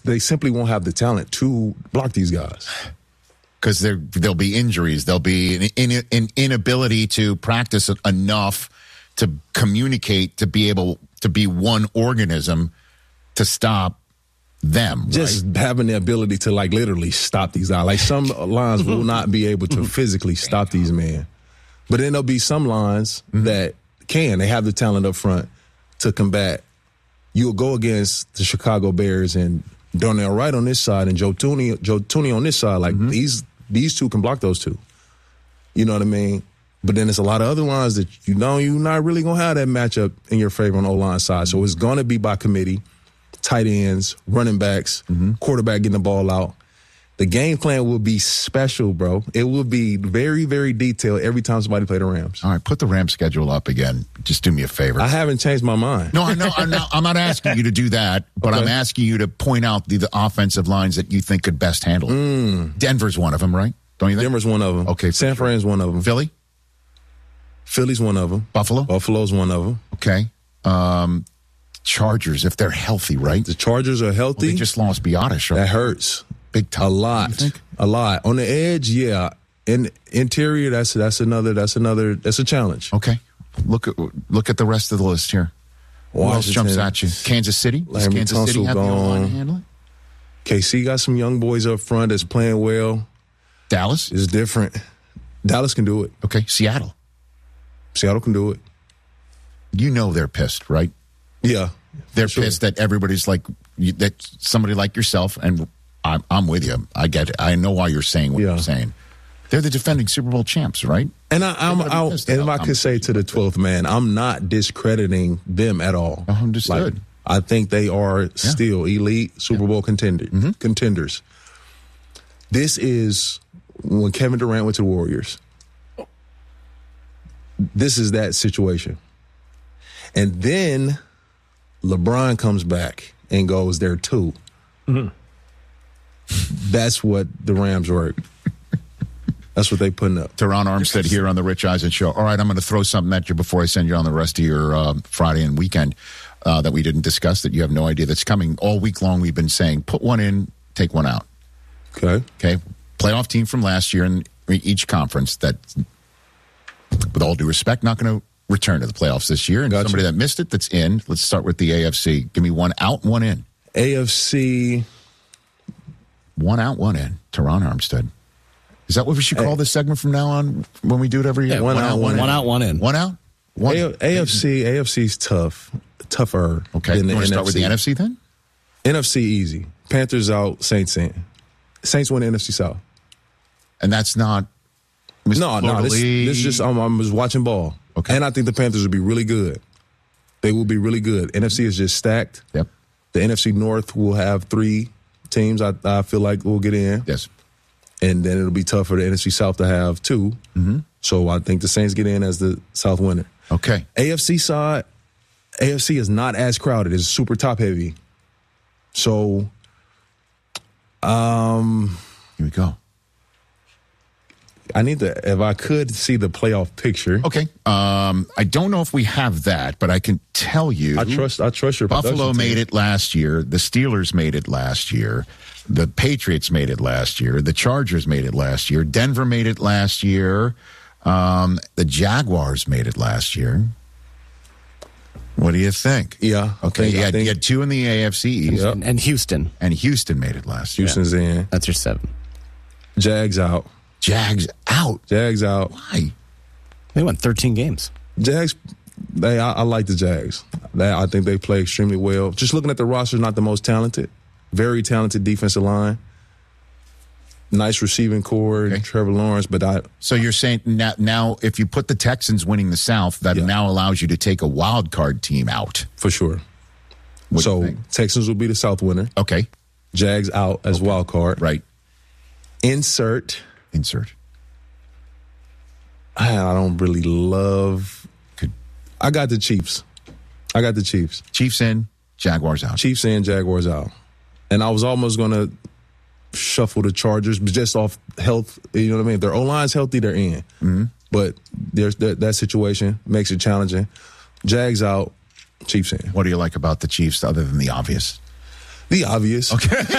they simply won't have the talent to block these guys. Because there'll be injuries. There'll be an inability to practice enough to communicate, to be able to be one organism to stop them. Just having the ability to, like, literally stop these guys. Like, some lines will not be able to physically stop these men. But then there'll be some lines that can. They have the talent up front to combat. You'll go against the Chicago Bears and Darnell Wright on this side and Joe Thuney on this side. Like, these two can block those two. You know what I mean? But then there's a lot of other lines that you're not really going to have that matchup in your favor on the O-line side. So it's going to be by committee, tight ends, running backs, quarterback getting the ball out. The game plan will be special, bro. It will be very, very detailed every time somebody play the Rams. All right, put the Rams schedule up again. Just do me a favor. I haven't changed my mind. No, I know. I'm not asking you to do that, but I'm asking you to point out the offensive lines that you think could best handle it. Denver's one of them, right? Don't you think? Denver's one of them. Okay. San Fran's one of them. Philly? Philly's one of them. Buffalo? Buffalo's one of them. Okay. Chargers, if they're healthy, right? The Chargers are healthy. Well, they just lost Biotish. Right? That hurts. Big time. A lot. You think? A lot. On the edge, yeah. In interior, that's a challenge. Okay. Look at the rest of the list here. Who else jumps at you? Kansas City? Does Kansas City have the line to handle it? KC got some young boys up front that's playing well. Dallas? Is different. Dallas can do it. Okay. Seattle can do it. You know they're pissed, right? Yeah. They're pissed that everybody's like, that somebody like yourself, and I'm with you. I get it. I know why you're saying what you're saying. They're the defending Super Bowl champs, right? And if I could say to the 12th man, I'm not discrediting them at all. Understood. Like, I think they are still elite Super Bowl contenders. This is when Kevin Durant went to the Warriors. This is that situation. And then LeBron comes back and goes there too. That's what the Rams work. That's what they putting up. Teron Armstead here on the Rich Eisen Show. All right, I'm going to throw something at you before I send you on the rest of your Friday and weekend that we didn't discuss, that you have no idea that's coming. All week long we've been saying, put one in, take one out. Okay. Playoff team from last year in each conference that, with all due respect, not going to return to the playoffs this year. And somebody that missed it that's in. Let's start with the AFC. Give me one out, one in. AFC. One out, one in. Teron Armstead. Is that what we should call this segment from now on when we do it every year? Yeah, one out, one in. One out? One AFC's tougher. Okay. Than the You want to start NFC. with the NFC then? NFC easy. Panthers out, Saints in. Saints win the NFC South. And that's not... No. This is just, I'm just watching ball. Okay. And I think the Panthers will be really good. They will be really good. NFC is just stacked. Yep. The NFC North will have 3 teams I feel like will get in. Yes. And then it'll be tough for the NFC South to have 2. So I think the Saints get in as the South winner. Okay. AFC side, AFC is not as crowded. It's super top heavy. So, here we go. I need to, if I could see the playoff picture. Okay. I don't know if we have that, but I can tell you. I trust your Buffalo made team. it last year. The Steelers made it last year. The Patriots made it last year. The Chargers made it last year. Denver made it last year. The Jaguars made it last year. What do you think? Yeah. Okay. You had 2 in the AFC East. Yep. And Houston. And Houston made it last year. Houston's in. That's your 7. Jags out. Jags out. Why? They won 13 games. Jags, I like the Jags. I think they play extremely well. Just looking at the roster, not the most talented. Very talented defensive line. Nice receiving core, Trevor Lawrence, but So you're saying now if you put the Texans winning the South, that now allows you to take a wild card team out. For sure. What do you so think? Texans will be the South winner. Okay. Jags out as wild card. Right. Insert. I don't really love. I got the Chiefs. Chiefs in, Jaguars out. Chiefs in, Jaguars out. And I was almost going to shuffle the Chargers, but just off health, you know what I mean? If their O-line's healthy, they're in. But there's that situation makes it challenging. Jags out, Chiefs in. What do you like about the Chiefs other than the obvious? The obvious. Okay.